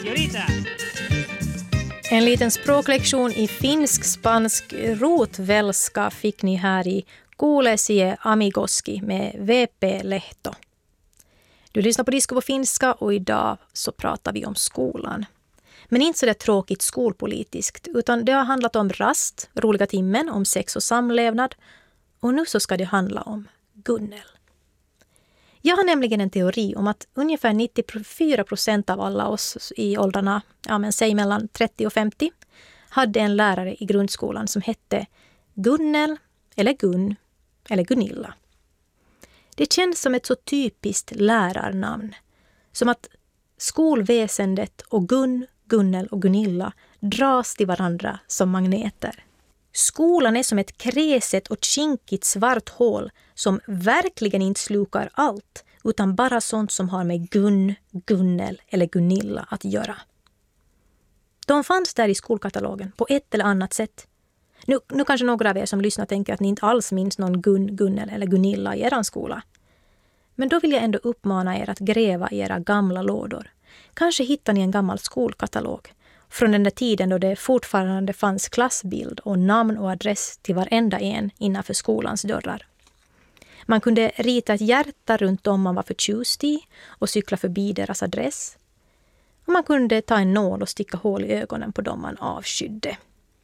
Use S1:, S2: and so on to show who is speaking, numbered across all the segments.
S1: En liten språklektion i finsk-spansk rotvälska fick ni här i Kuulesie Amigoski med VP Lehto. Du lyssnar på Disco på finska och idag så pratar vi om skolan. Men inte så där tråkigt skolpolitiskt, utan det har handlat om rast, roliga timmen, om sex och samlevnad. Och nu så ska det handla om Gunnel. Jag har nämligen en teori om att ungefär 94% av alla oss i åldrarna, säg mellan 30 och 50, hade en lärare i grundskolan som hette Gunnel eller Gun eller Gunilla. Det känns som ett så typiskt lärarnamn, som att skolväsendet och Gun, Gunnel och Gunilla dras till varandra som magneter. Skolan är som ett kräset och kinkigt svart hål som verkligen inte slukar allt, utan bara sånt som har med Gun, Gunnel eller Gunilla att göra. De fanns där i skolkatalogen på ett eller annat sätt. Nu kanske några av er som lyssnar tänker att ni inte alls minns någon Gun, Gunnel eller Gunilla i er skola. Men då vill jag ändå uppmana er att gräva i era gamla lådor. Kanske hittar ni en gammal skolkatalog från den där tiden då det fortfarande fanns klassbild och namn och adress till varenda en innanför skolans dörrar. Man kunde rita ett hjärta runt om man var förtjust i och cykla förbi deras adress. Och man kunde ta en nål och sticka hål i ögonen på dem man avskydde.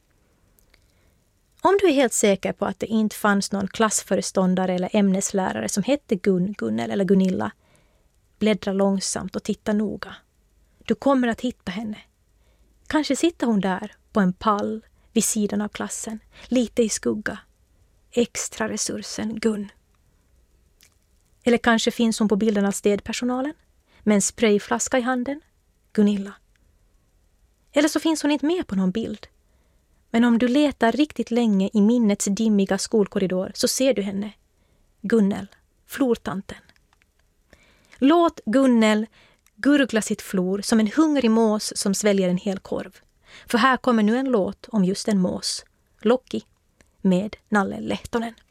S1: Om du är helt säker på att det inte fanns någon klassföreståndare eller ämneslärare som hette Gun, Gunnel eller Gunilla, bläddra långsamt och titta noga. Du kommer att hitta henne. Kanske sitter hon där på en pall vid sidan av klassen, lite i skugga. Extra resursen Gun. Eller kanske finns hon på bilden av städpersonalen med en sprayflaska i handen, Gunilla. Eller så finns hon inte med på någon bild. Men om du letar riktigt länge i minnets dimmiga skolkorridor så ser du henne, Gunnel, flortanten. Låt Gunnel gurgla sitt flor som en hungrig mås som sväljer en hel korv. För här kommer nu en låt om just en mås, Lokki, med Nalle Lehtonen.